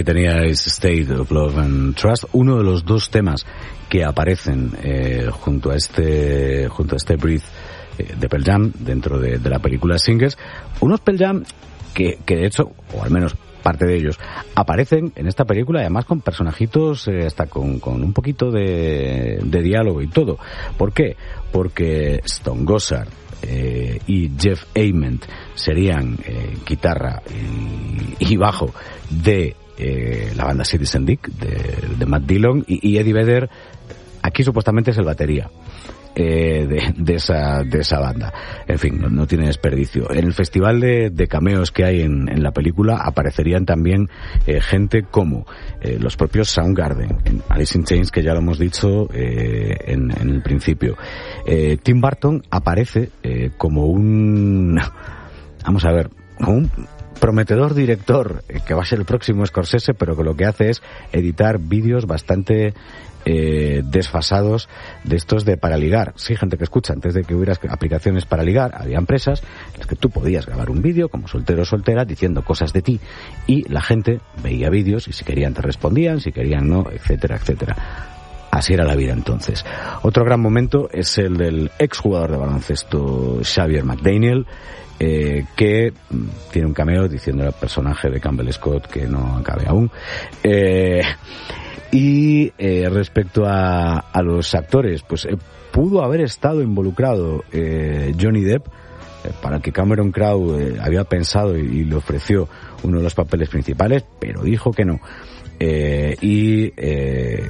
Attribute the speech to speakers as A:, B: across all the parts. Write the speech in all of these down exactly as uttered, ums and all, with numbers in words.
A: Ahí teníais State of Love and Trust, uno de los dos temas que aparecen eh, junto a este junto a este Breathe eh, de Pearl Jam dentro de, de la película Singers. Unos Pearl Jam que, que de hecho, o al menos parte de ellos, aparecen en esta película, además con personajitos eh, hasta con, con un poquito de, de diálogo y todo. ¿Por qué? Porque Stone Gossard eh, y Jeff Ament serían eh, guitarra y, y bajo de eh, la banda Citizen Dick, de, de Matt Dillon, y, y Eddie Vedder aquí supuestamente es el batería. Eh, de, de esa de esa banda. En fin, no, no tiene desperdicio. En el festival de, de cameos que hay en, en la película aparecerían también eh, gente como eh, los propios Soundgarden, en Alice in Chains, que ya lo hemos dicho eh, en, en el principio. Eh, Tim Burton aparece eh, como un vamos a ver, como un prometedor director eh, que va a ser el próximo Scorsese, pero que lo que hace es editar vídeos bastante Eh, desfasados de estos de para ligar. Sí, gente que escucha, antes de que hubiera aplicaciones para ligar, había empresas en las que tú podías grabar un vídeo como soltero o soltera diciendo cosas de ti y la gente veía vídeos y si querían te respondían, si querían no, etcétera, etcétera. Así era la vida entonces. Otro gran momento es el del exjugador de baloncesto Xavier McDaniel, eh, que tiene un cameo diciendo al personaje de Campbell Scott que no acabe aún. Eh, Y eh, respecto a, a los actores, pues eh, pudo haber estado involucrado eh, Johnny Depp, eh, para el que Cameron Crowe eh, había pensado y, y le ofreció uno de los papeles principales, pero dijo que no. Eh, y eh,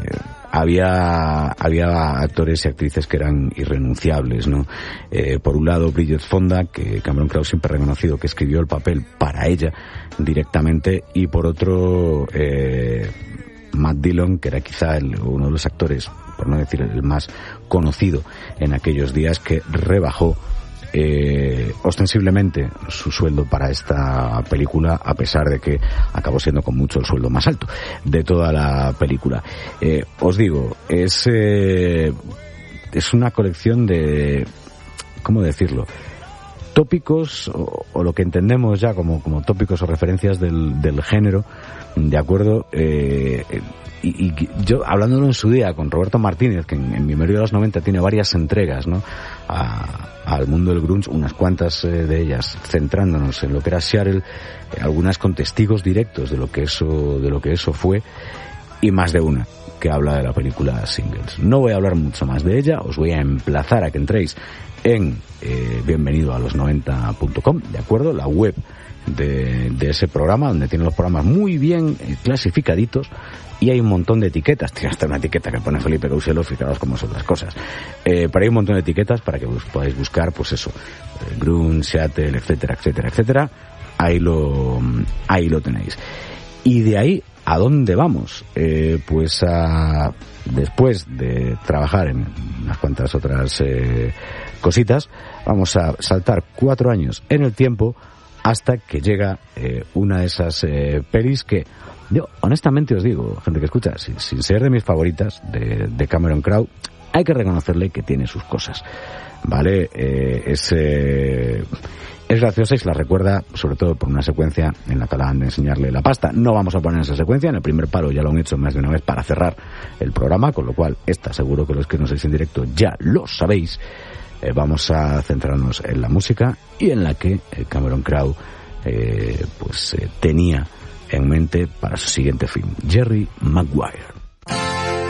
A: había había actores y actrices que eran irrenunciables, ¿no? Eh, por un lado Bridget Fonda, que Cameron Crowe siempre ha reconocido que escribió el papel para ella directamente, y por otro eh, Matt Dillon, que era quizá el, uno de los actores, por no decir el más conocido en aquellos días, que rebajó eh, ostensiblemente su sueldo para esta película, a pesar de que acabó siendo con mucho el sueldo más alto de toda la película. Eh, os digo, es eh, es una colección de, ¿cómo decirlo?, tópicos o, o lo que entendemos ya como, como tópicos o referencias del, del género, de acuerdo. Eh, y, y yo, hablándolo en su día con Roberto Martínez, que en, en mi memoria de los noventa tiene varias entregas, ¿no?, a, al mundo del grunge, unas cuantas eh, de ellas centrándonos en lo que era Seattle, eh, algunas con testigos directos de lo que eso de lo que eso fue, y más de una que habla de la película Singles. No voy a hablar mucho más de ella, os voy a emplazar a que entréis en eh, bienvenido a los noventa punto com, de acuerdo, la web de, de ese programa, donde tienen los programas muy bien eh, clasificaditos, y hay un montón de etiquetas. Tiene hasta una etiqueta que pone Felipe Couselo, fijaros cómo son las cosas. Eh, pero hay un montón de etiquetas para que os podáis buscar, pues eso, eh, grunge, Seattle, etcétera, etcétera, etcétera. Ahí lo, ahí lo tenéis. Y de ahí, ¿a dónde vamos? Eh, pues a, después de trabajar en unas cuantas otras eh, cositas, vamos a saltar cuatro años en el tiempo hasta que llega eh, una de esas eh, pelis que yo honestamente os digo, gente que escucha, sin, sin ser de mis favoritas de, de Cameron Crowe, hay que reconocerle que tiene sus cosas, ¿vale? Eh, es, eh, es graciosa y se la recuerda sobre todo por una secuencia en la que acaban de enseñarle la pasta. No vamos a poner esa secuencia, en el primer palo ya lo han hecho más de una vez para cerrar el programa, con lo cual esta seguro que los que no sois en directo ya lo sabéis. Eh, vamos a centrarnos en la música y en la que eh, Cameron Crowe eh, pues eh, tenía en mente para su siguiente film, Jerry Maguire.